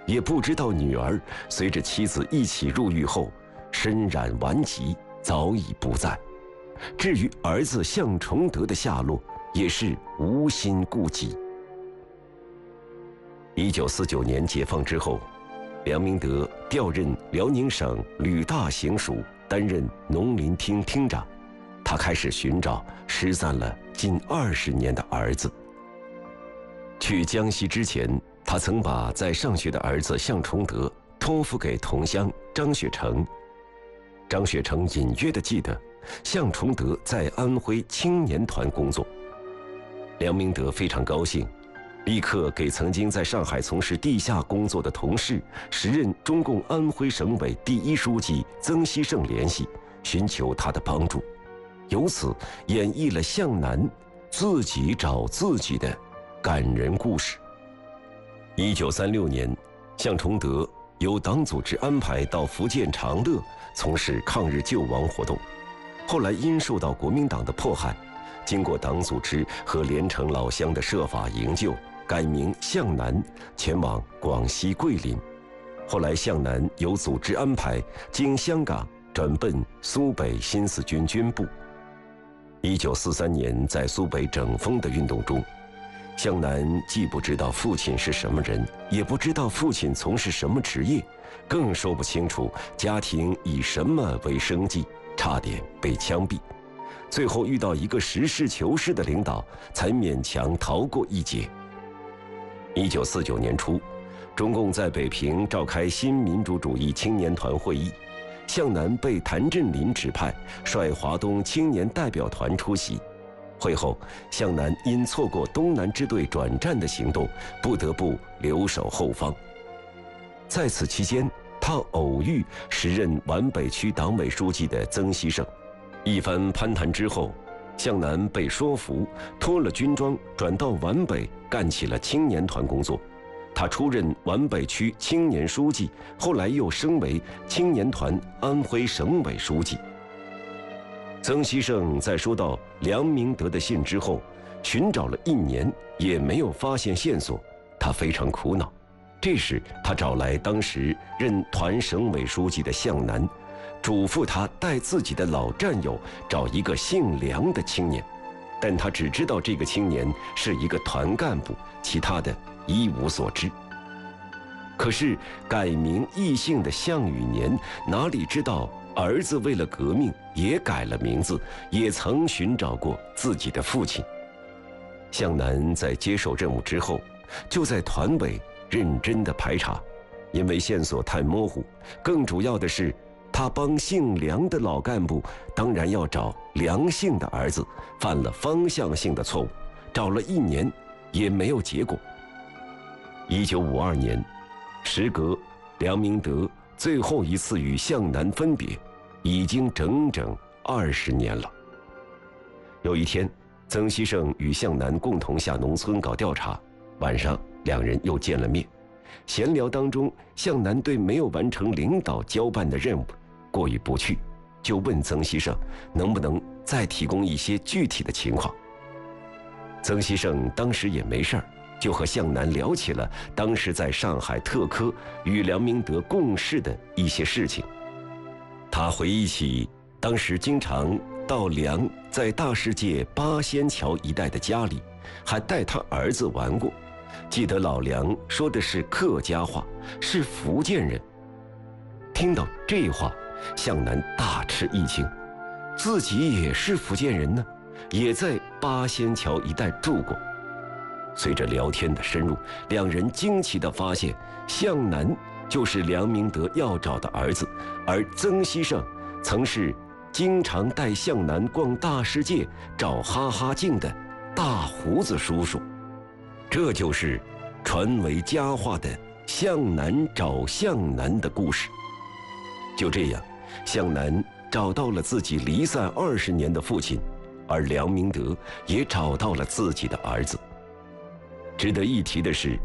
也不知道女儿随着妻子一起入狱后，身染顽疾，早已不在。至于儿子向崇德的下落，也是无心顾及。1949年解放之后，梁明德调任辽宁省旅大行署，担任农林厅厅长。他开始寻找失散了近20年的儿子。去江西之前，他曾把在上学的儿子向崇德托付给同乡张雪成。张雪成隐约地记得，向崇德在安徽青年团工作。梁明德非常高兴，立刻给曾经在上海从事地下工作的同事，时任中共安徽省委第1书记曾希圣联系，寻求他的帮助，由此演绎了向南自己找自己的感人故事。1936年，向崇德由党组织安排到福建长乐从事抗日救亡活动，后来因受到国民党的迫害，经过党组织和连城老乡的设法营救，改名向南，前往广西桂林。后来向南由组织安排经香港转奔苏北新四军军部。1943年，在苏北整风的运动中，向南既不知道父亲是什么人，也不知道父亲从事什么职业，更说不清楚家庭以什么为生计，差点被枪毙。最后遇到一个实事求是的领导，才勉强逃过一劫。1949年初，中共在北平召开新民主主义青年团会议，向南被谭震林指派率华东青年代表团出席。会后，向南因错过东南支队转战的行动，不得不留守后方。在此期间，他偶遇时任皖北区党委书记的曾希圣。一番攀谈之后，向南被说服，脱了军装，转到皖北干起了青年团工作。他出任皖北区青年书记，后来又升为青年团安徽省委书记。曾希圣在收到梁明德的信之后，寻找了1年，也没有发现线索，他非常苦恼。这时，他找来当时任团省委书记的向南，嘱咐他带自己的老战友找一个姓梁的青年，但他只知道这个青年是一个团干部，其他的一无所知。可是改名易姓的项羽年哪里知道，儿子为了革命也改了名字，也曾寻找过自己的父亲。向南在接受任务之后，就在团委认真的排查，因为线索太模糊，更主要的是他帮姓梁的老干部当然要找梁姓的儿子，犯了方向性的错误，找了1年也没有结果。1952年，时隔梁明德最后一次与向南分别，已经整整20年了。有一天，曾希圣与向南共同下农村搞调查，晚上2人又见了面。闲聊当中，向南对没有完成领导交办的任务过意不去，就问曾希圣能不能再提供一些具体的情况。曾希圣当时也没事儿，就和向南聊起了当时在上海特科与梁明德共事的一些事情。他回忆起当时经常到梁在大世界八仙桥一带的家里，还带他儿子玩过。记得老梁说的是客家话，是福建人。听到这话，向南大吃一惊，自己也是福建人呢，也在八仙桥一带住过。随着聊天的深入，2人惊奇地发现，向南就是梁明德要找的儿子，而曾希圣曾是经常带向南逛大世界找哈哈镜的大胡子叔叔。这就是传为佳话的向南找向南的故事。就这样，向南找到了自己离散20年的父亲，而梁明德也找到了自己的儿子。值得一提的是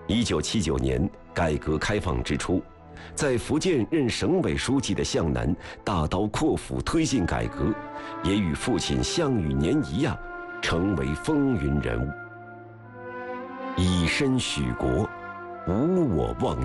，1979年改革开放之初，在福建任省委书记的向南大刀阔斧推进改革，也与父亲项羽年一样，成为风云人物。以身许国，无我忘